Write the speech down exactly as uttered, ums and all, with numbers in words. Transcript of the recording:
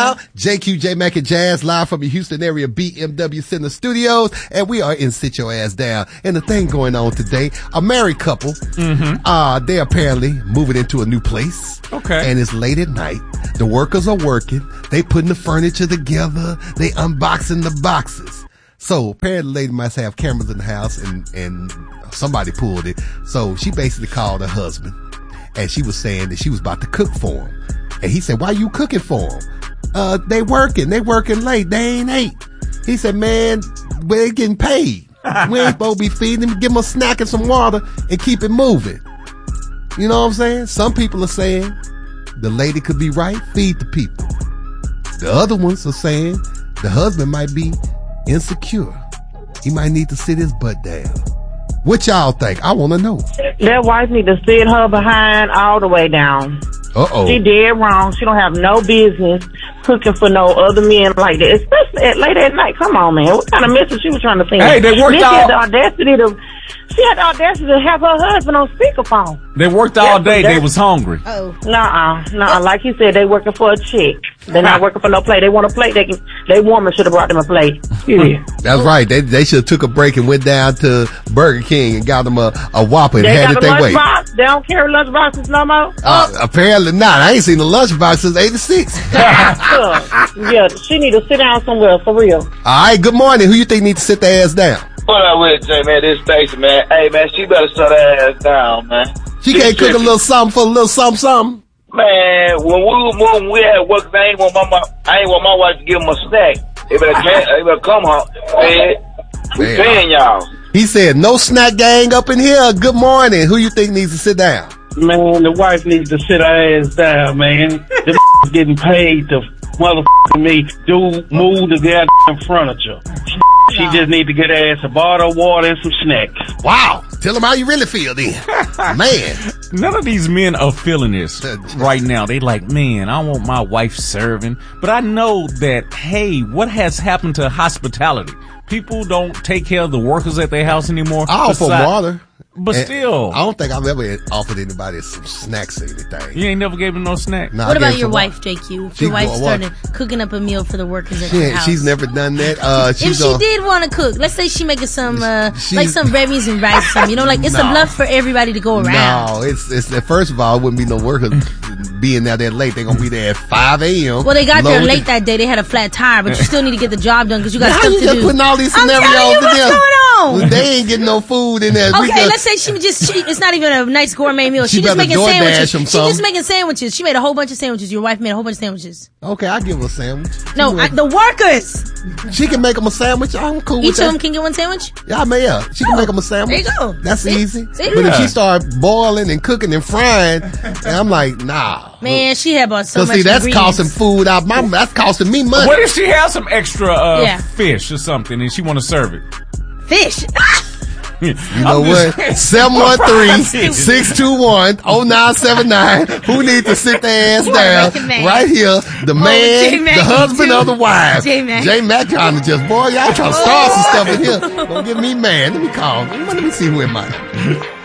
now. J Q, J Mac, and Jazz live from the Houston area B M W Center Studios. And we are in Sit Your Ass Down. And the thing going on today, a married couple, mm-hmm. uh, they're apparently moving into a new place. Okay. And it's late at night. The workers are working. They putting the furniture together. They unboxing the boxes. So apparently the lady must have cameras in the house and, and somebody pulled it. So she basically called her husband and she was saying that she was about to cook for him. And he said, why you cooking for them? Uh, they working. They working late. They ain't ate. He said, man, we're getting paid. We ain't supposed to be feeding them. Give them a snack and some water and keep it moving. You know what I'm saying? Some people are saying the lady could be right. Feed the people. The other ones are saying the husband might be insecure. He might need to sit his butt down. What y'all think? I want to know. That wife need to sit her behind all the way down. Uh-oh. She dead wrong. She don't have no business cooking for no other men like that, especially at late at night. Come on, man. What kind of message she was trying to send? Hey, they worked She all... had the audacity to... She had the audacity to have her husband on speakerphone. They worked all day. They was hungry. Oh. Nuh-uh. Nuh-uh. Like he said, they working for a check. They're not working for no plate. They want a plate. They can, they woman should have brought them a plate. Yeah. That's right. They they should have took a break and went down to Burger King and got them a, a Whopper and they had got it their way. Box. They don't carry lunch boxes no more? Uh, apparently not. I ain't seen the lunchbox since eighty-six. Yeah, she need to sit down somewhere for real. All right, good morning. Who you think needs to sit their ass down? What up with it, Jay, man? This Stacy, man. Hey, man, she better shut her ass down, man. She This can't cook a shit- little something for a little something something? Man, when we when we had work, I ain't want my mo- I ain't want my wife to give him a snack. They better, they better come home. Man, we Man. paying y'all. He said, no snack gang up in here. Good morning. Who you think needs to sit down? Man, the wife needs to sit her ass down, man. The getting paid to motherfucking me do move the goddamn furniture. She just need to get her ass a bottle of water and some snacks. Wow. Tell them how you really feel then. Man. None of these men are feeling this right now. They like, man, I want my wife serving. But I know that, hey, what has happened to hospitality? People don't take care of the workers at their house anymore. I offer Besides- water. But And still. I don't think I've ever offered anybody some snacks or anything. You ain't never gave him no snack. Nah, I What gave about some your water. wife, J Q? If She your wife go- started cooking up a meal for the workers at She the ain't- house. she's never done that. Uh, If she's she gonna- did want to cook, let's say she making some, uh, She's- like some red beans and rice, some, you know, like it's No. a bluff for everybody to go around. No, it's it's first of all, it wouldn't be no workers being there that late. They're gonna be there at five a.m. Well, they got there loaded. late that day. They had a flat tire, but you still need to get the job done because you got How stuff you to just do. putting all these I'm scenarios telling you in what's there? going on. They ain't getting no food in there. We Okay, just- let's say she was just, she, it's not even a nice gourmet meal. She She, just better making DoorDash sandwiches. them She some. just making sandwiches. She made a whole bunch of sandwiches. Your wife made a whole bunch of sandwiches. Okay, I'll give her a sandwich. No, She, I, the workers. she can make them a sandwich. I'm cool Each with of that. them can get one sandwich? Yeah, I may yeah. She can make them a sandwich. There you go. That's See? easy. See? But if Yeah. she start boiling and cooking and frying, and I'm like, nah. Man, she had bought so So much see, that's ingredients. costing food out. My, that's costing me money. What if she has some extra uh, Yeah. fish or something and she want to serve it? Fish. You know what? seven one three, six two one, oh nine seven nine. Who needs to sit their ass down? recommend. Right here. The man, J-Mac the husband too. of the wife. J-Mac. J-Mac trying to just, boy, y'all trying to start some stuff in here. Don't get me mad. Let me call. Let me see who am I.